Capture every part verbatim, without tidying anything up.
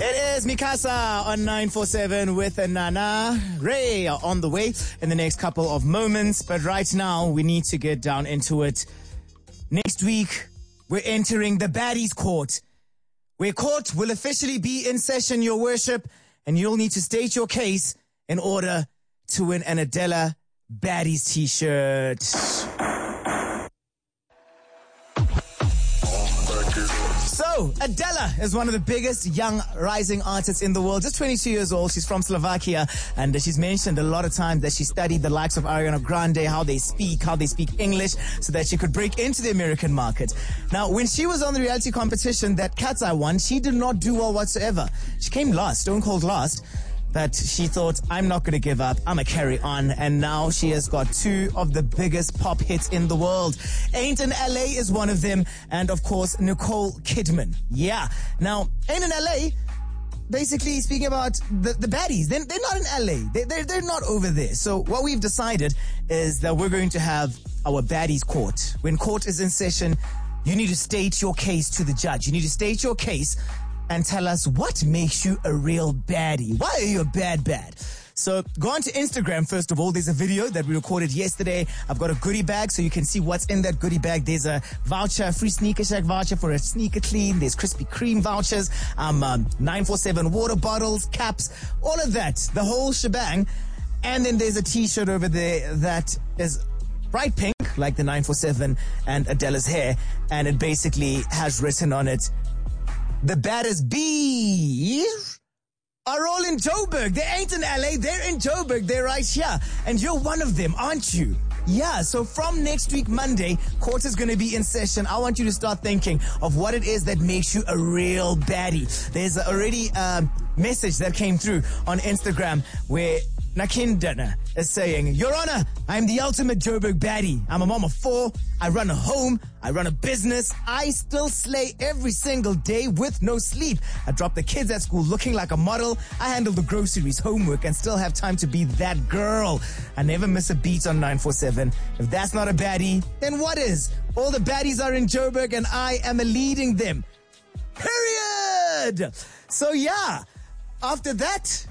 It is Mikasa on nine four seven with Nana. Ray are on the way in the next couple of moments, but right now we need to get down into it. Next week, we're entering the baddies court, where court will officially be in session, your worship, and you'll need to state your case in order to win an Adela Baddies t-shirt. So, Adela is one of the biggest young rising artists in the world. Just twenty-two years old. She's from Slovakia, and she's mentioned a lot of times that she studied the likes of Ariana Grande, how they speak, how they speak English, so that she could break into the American market. Now, when she was on the reality competition that Cat's Eye won, she did not do well whatsoever. She came last, stone cold last. But she thought, I'm not going to give up. I'm going to carry on. And now she has got two of the biggest pop hits in the world. Ain't in L A is one of them. And of course, Nicole Kidman. Yeah. Now, Ain't in L A, basically speaking about the, the baddies. They're, they're not in L A. They, they're, they're not over there. So what we've decided is that we're going to have our baddies court. When court is in session, you need to state your case to the judge. You need to state your case and tell us what makes you a real baddie. Why are you a bad bad? So go on to Instagram, first of all. There's a video that we recorded yesterday. I've got a goodie bag so you can see what's in that goodie bag. There's a voucher, free Sneaker Shack voucher for a sneaker clean. There's Krispy Kreme vouchers, um, um, nine four seven water bottles, caps, all of that, the whole shebang. And then there's a t-shirt over there that is bright pink, like the nine four seven and Adela's hair. And it basically has written on it, the baddest bees are all in Joburg. They ain't in L A. They're in Joburg. They're right here. And you're one of them, aren't you? Yeah, so from next week, Monday, court is going to be in session. I want you to start thinking of what it is that makes you a real baddie. There's already a message that came through on Instagram where Nakindana is saying, Your Honor, I'm the ultimate Joburg baddie. I'm a mom of four. I run a home. I run a business. I still slay every single day with no sleep. I drop the kids at school looking like a model. I handle the groceries, homework, and still have time to be that girl. I never miss a beat on nine four seven. If that's not a baddie, then what is? All the baddies are in Joburg and I am leading them. Period. So yeah, after that,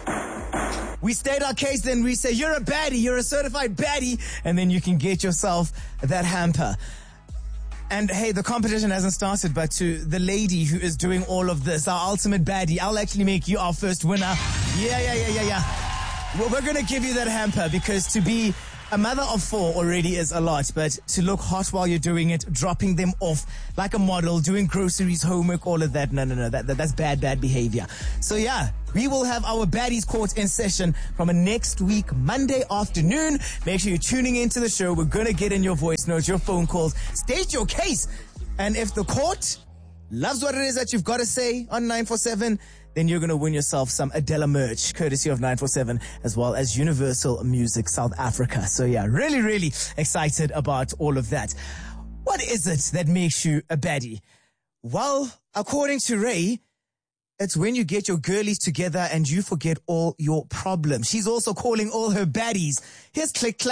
we state our case, then we say, you're a baddie, you're a certified baddie, and then you can get yourself that hamper. And hey, the competition hasn't started, but to the lady who is doing all of this, our ultimate baddie, I'll actually make you our first winner. Yeah, yeah, yeah, yeah, yeah. Well, we're going to give you that hamper because to be a mother of four already is a lot, but to look hot while you're doing it, dropping them off like a model, doing groceries, homework, all of that, no, no, no, that, that that's bad, bad behavior. So yeah, we will have our baddies court in session from a next week, Monday afternoon. Make sure you're tuning into the show. We're going to get in your voice notes, your phone calls, state your case. And if the court loves what it is that you've got to say on nine four seven, then you're going to win yourself some Adela merch, courtesy of nine four seven, as well as Universal Music South Africa. So yeah, really, really excited about all of that. What is it that makes you a baddie? Well, according to Ray, it's when you get your girlies together and you forget all your problems. She's also calling all her baddies. Here's Click Clack.